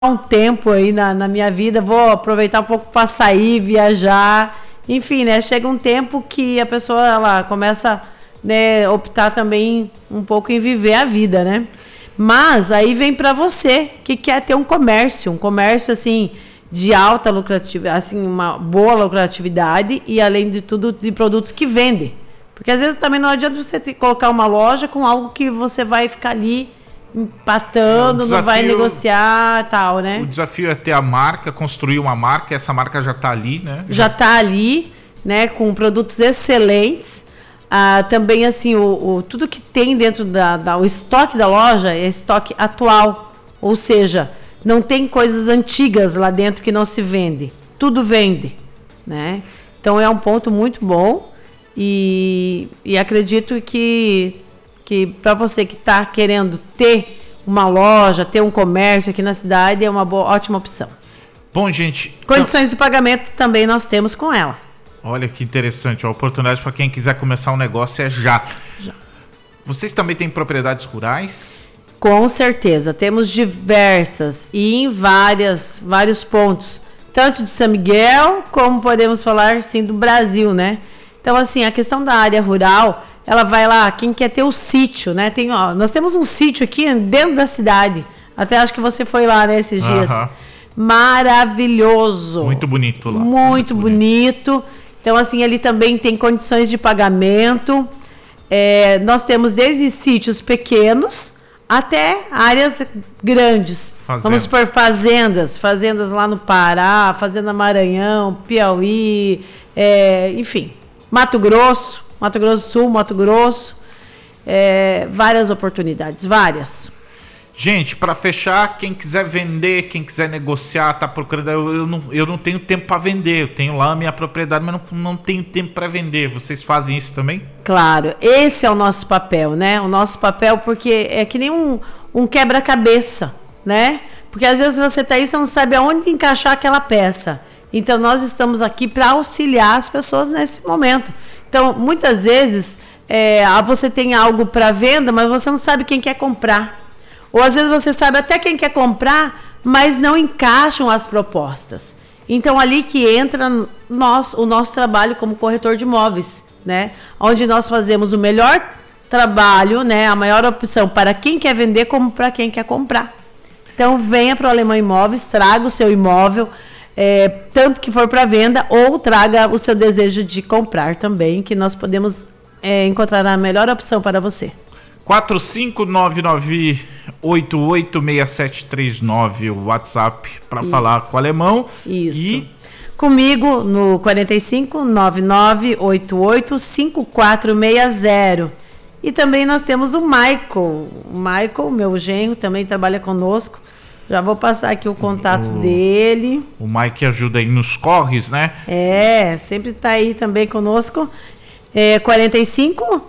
um tempo aí na minha vida, vou aproveitar um pouco para sair, viajar, enfim, né? Chega um tempo que a pessoa ela começa, né, optar também um pouco em viver a vida, né? Mas aí vem para você que quer ter um comércio assim de alta lucratividade, assim uma boa lucratividade e além de tudo de produtos que vendem, porque às vezes também não adianta você colocar uma loja com algo que você vai ficar ali empatando, não vai negociar, tal, né? O desafio é ter a marca, construir uma marca, essa marca já está ali, né? Já está ali, né? Com produtos excelentes. Também, assim, tudo que tem dentro o estoque da loja é estoque atual. Ou seja, não tem coisas antigas lá dentro que não se vende. Tudo vende, né? Então, é um ponto muito bom e acredito que para você que está querendo ter uma loja, ter um comércio aqui na cidade, é uma ótima opção. Bom, gente... Condições de pagamento também nós temos com ela. Olha que interessante, a oportunidade para quem quiser começar um negócio é já. Vocês também têm propriedades rurais? Com certeza, temos diversas e em vários pontos, tanto de São Miguel, como podemos falar, sim, do Brasil, né? Então, assim, a questão da área rural... Ela vai lá, quem quer ter o sítio, né? Nós temos um sítio aqui dentro da cidade. Até acho que você foi lá, né, esses dias. Maravilhoso. Muito bonito lá. Muito bonito. Então, assim, ele também tem condições de pagamento. Nós temos desde sítios pequenos até áreas grandes. Vamos por fazendas lá no Pará, Fazenda Maranhão, Piauí, enfim, Mato Grosso do Sul, Mato Grosso, várias oportunidades, várias. Gente, para fechar, quem quiser vender, quem quiser negociar, tá procurando, eu não tenho tempo para vender, eu tenho lá a minha propriedade, mas não tenho tempo para vender. Vocês fazem isso também? Claro, esse é o nosso papel, né? O nosso papel, porque é que nem um quebra-cabeça, né? Porque às vezes você tá aí, você não sabe aonde encaixar aquela peça. Então, nós estamos aqui para auxiliar as pessoas nesse momento. Então, muitas vezes, você tem algo para venda, mas você não sabe quem quer comprar. Ou, às vezes, você sabe até quem quer comprar, mas não encaixam as propostas. Então, ali que entra o nosso trabalho como corretor de imóveis, né? Onde nós fazemos o melhor trabalho, né? A maior opção para quem quer vender como para quem quer comprar. Então, venha para o Alemão Imóveis, traga o seu imóvel, tanto que for para venda, ou traga o seu desejo de comprar também, que nós podemos encontrar a melhor opção para você. 4599886739, o WhatsApp para falar com o Alemão. Isso. E comigo no 4599885460. E também nós temos o Michael. O Michael, meu genro, também trabalha conosco. Já vou passar aqui o contato dele. O Mike ajuda aí nos corres, né? Sempre está aí também conosco. 45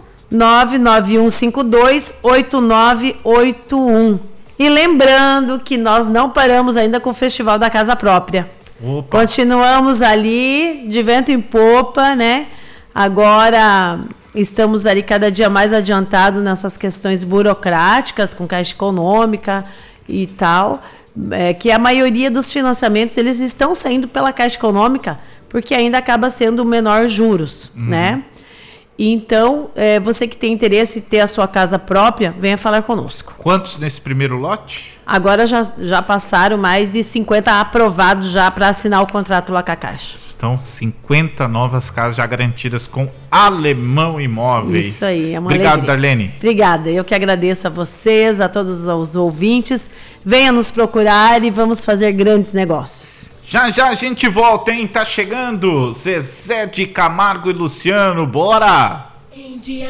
99152 8981. E lembrando que nós não paramos ainda com o Festival da Casa Própria. Opa. Continuamos ali, de vento em popa, né? Agora estamos ali cada dia mais adiantados nessas questões burocráticas, com Caixa Econômica e tal, que a maioria dos financiamentos eles estão saindo pela Caixa Econômica, porque ainda acaba sendo menor juros, né? Então, você que tem interesse em ter a sua casa própria, venha falar conosco. Quantos nesse primeiro lote? Agora já passaram mais de 50 aprovados já para assinar o contrato lá com a Caixa. Então, 50 novas casas já garantidas com Alemão Imóveis. Isso aí, é uma Obrigado, alegria. Darlene. Obrigada, eu que agradeço a vocês, a todos os ouvintes. Venha nos procurar e vamos fazer grandes negócios. Já a gente volta, hein? Tá chegando Zezé de Camargo e Luciano, bora!